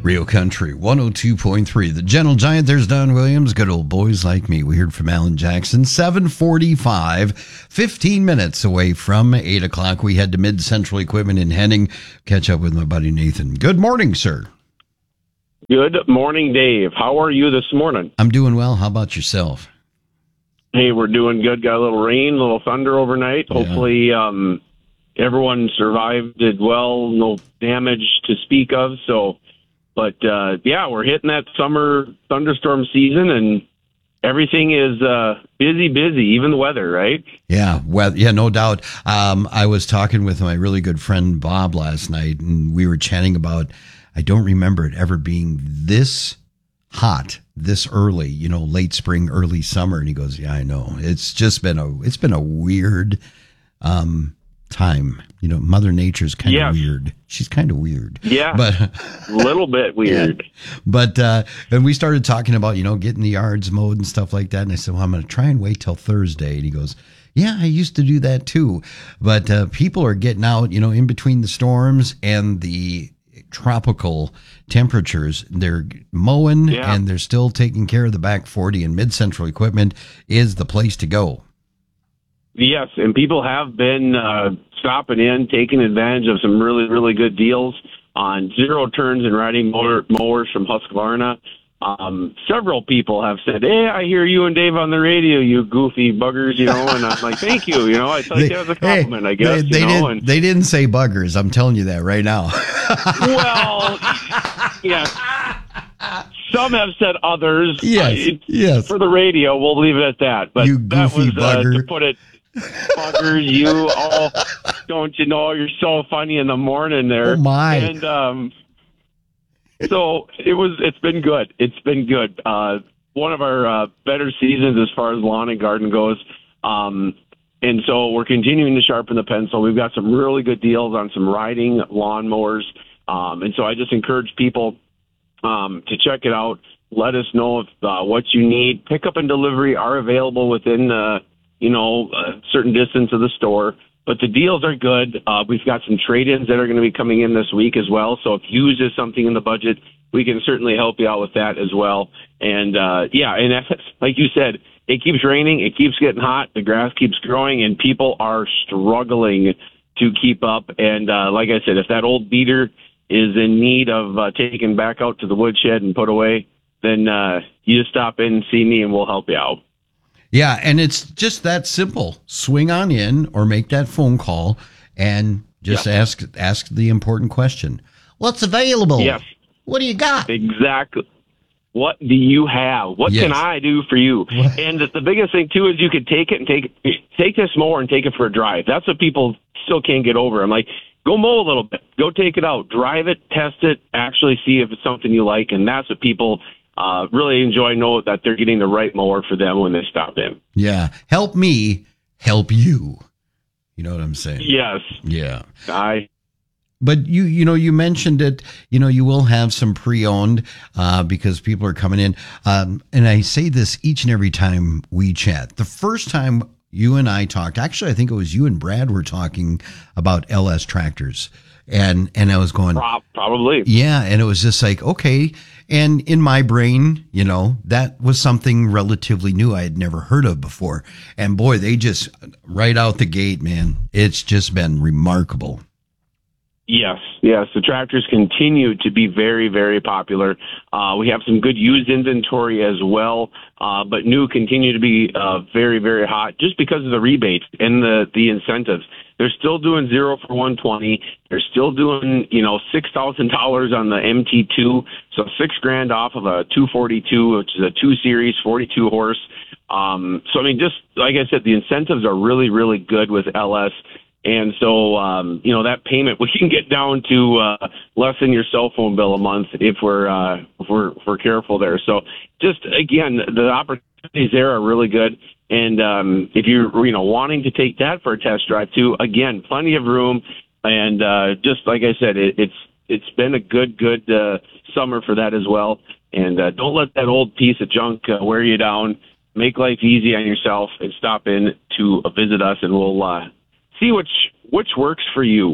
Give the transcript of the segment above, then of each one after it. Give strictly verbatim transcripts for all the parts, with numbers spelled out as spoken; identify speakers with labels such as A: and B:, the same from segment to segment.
A: Real Country one oh two point three. The Gentle Giant, there's Don Williams. Good old boys like me. We heard from Alan Jackson. seven forty-five, fifteen minutes away from eight o'clock. We head to Mid Central Equipment in Henning. Catch up with my buddy Nathan. Good morning, sir.
B: Good morning, Dave. How are you this morning?
A: I'm doing well. How about yourself?
B: Hey, we're doing good. Got a little rain, a little thunder overnight. Yeah. Hopefully um, everyone survived it well. No damage to speak of. So, but uh, yeah, we're hitting that summer thunderstorm season, and everything is uh, busy, busy, even the weather, right?
A: Yeah, well, yeah, no doubt. Um, I was talking with my really good friend Bob last night, and we were chatting about, I don't remember it ever being this hot this early, you know, late spring, early summer. And he goes, yeah, I know. It's just been a, it's been a weird um, time. You know, Mother Nature's kind of
B: yes.
A: weird. She's kind of weird.
B: Yeah.
A: But
B: a little bit weird.
A: Yeah. But, uh, and we started talking about, you know, getting the yards mowed and stuff like that. And I said, well, I'm going to try and wait till Thursday. And he goes, yeah, I used to do that too. But uh, people are getting out, you know, in between the storms and the tropical temperatures. They're mowing yeah. and they're still taking care of the back forty, and Mid Central Equipment is the place to go.
B: Yes, and people have been uh, stopping in, taking advantage of some really, really good deals on zero turns and riding mower, mowers from Husqvarna. Um, several people have said, hey, I hear you and Dave on the radio, you goofy buggers, you know, and I'm like, thank you, you know, I thought that was a compliment, hey, I guess.
A: They, they,
B: you know,
A: did,
B: and,
A: they didn't say buggers, I'm telling you that right now.
B: Well, yes. Some have said others.
A: Yes,
B: uh,
A: yes.
B: For the radio, we'll leave it at that. But
A: you
B: that
A: goofy
B: was,
A: bugger.
B: Uh, to put it, buggers, you all, don't you know, you're so funny in the morning there.
A: Oh, my.
B: And, um, so it was, it's been good. It's been good. Uh, one of our uh, better seasons as far as lawn and garden goes. Um, and so we're continuing to sharpen the pencil. We've got some really good deals on some riding lawnmowers. Um, and so I just encourage people um, to check it out. Let us know if uh, what you need. Pickup and delivery are available within, uh, you know, a certain distance of the store. But the deals are good. Uh, we've got some trade-ins that are going to be coming in this week as well. So if used is something in the budget, we can certainly help you out with that as well. And, uh, yeah, and like you said, it keeps raining, it keeps getting hot, the grass keeps growing, and people are struggling to keep up. And uh, like I said, if that old beater is in need of uh, taken back out to the woodshed and put away, then uh, you just stop in and see me and we'll help you out.
A: Yeah, and it's just that simple. Swing on in or make that phone call and just yep. ask ask the important question. What's available?
B: Yes.
A: What do you got?
B: Exactly. What do you have? What yes. can I do for you? What? And the, the biggest thing, too, is you could take it and take take this mower and take it for a drive. That's what people still can't get over. I'm like, go mow a little bit. Go take it out. Drive it, test it, actually see if it's something you like. And that's what people uh, really enjoy, know that they're getting the right mower for them when they stop in.
A: Yeah. Help me help you. You know what I'm saying?
B: Yes.
A: Yeah.
B: I
A: But you, you know, you mentioned it, you know, you will have some pre-owned, uh, because people are coming in. Um, and I say this each and every time we chat. The first time you and I talked, actually, I think it was you and Brad were talking about L S tractors. And, and I was going,
B: probably.
A: Yeah. And it was just like, okay. And in my brain, you know, that was something relatively new I had never heard of before. And boy, they just right out the gate, man, it's just been remarkable.
B: Yes, yes. The tractors continue to be very, very popular. Uh, we have some good used inventory as well, uh, but new continue to be uh, very, very hot just because of the rebates and the, the incentives. They're still doing zero for one twenty. They're still doing, you know, six thousand dollars on the M T two, so six grand off of a two forty-two, which is a two series, forty-two horse. Um, so, I mean, just like I said, the incentives are really, really good with L S. And so, um, you know, that payment, we can get down to uh, less than your cell phone bill a month if we're, uh, if we're if we're careful there. So just, again, the opportunities there are really good. And um, if you're, you know, wanting to take that for a test drive, too, again, plenty of room. And uh, just like I said, it, it's it's been a good, good uh, summer for that as well. And uh, don't let that old piece of junk uh, wear you down. Make life easy on yourself and stop in to uh, visit us, and we'll uh, see which which works for you.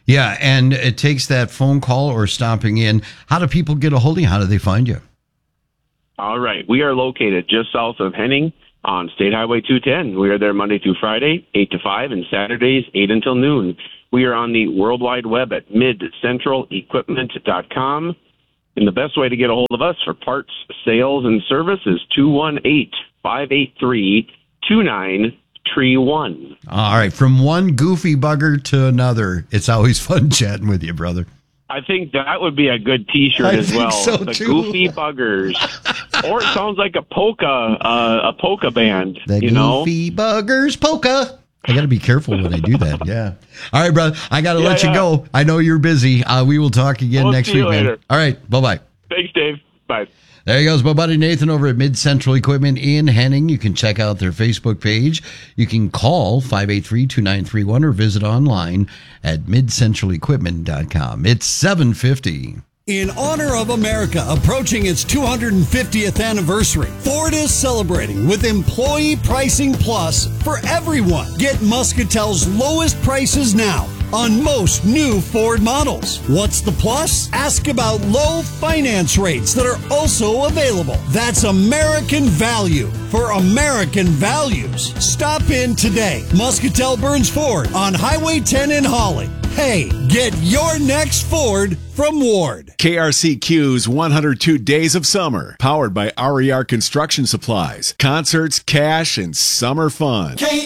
A: Yeah, and it takes that phone call or stopping in. How do people get a hold of you? How do they find you?
B: All right. We are located just south of Henning on State Highway two ten. We are there Monday through Friday, eight to five, and Saturdays, eight until noon. We are on the World Wide Web at mid central equipment dot com. And the best way to get a hold of us for parts, sales, and service is two one eight, five eight three, two nine three one.
A: All right. From one goofy bugger to another, it's always fun chatting with you, brother.
B: I think that would be a good T-shirt
A: I
B: as
A: think
B: well.
A: so,
B: the
A: too.
B: Goofy Buggers. Or it sounds like a polka, uh, a polka band.
A: The
B: you know?
A: Goofy Buggers polka. I got to be careful when I do that. Yeah. All right, brother. I got to
B: Yeah,
A: let you
B: yeah.
A: go. I know you're busy. Uh, we will talk again
B: We'll
A: next
B: see you
A: week, man.
B: later.
A: All right. Bye-bye.
B: Thanks, Dave. Bye.
A: There he goes, my buddy Nathan over at Mid Central Equipment in Henning. You can check out their Facebook page. You can call five eight three, two nine three one or visit online at mid central equipment dot com. It's seven fifty.
C: In honor of America approaching its two hundred fiftieth anniversary, Ford is celebrating with Employee Pricing Plus for everyone. Get Muscatel's lowest prices now on most new Ford models. What's the plus? Ask about low finance rates that are also available. That's American value for American values. Stop in today. Muscatel Burns Ford on Highway ten in Holly. Hey, get your next Ford from Ward.
D: K R C Q's one hundred two Days of Summer, powered by R E R Construction Supplies. Concerts, cash, and summer fun.
C: K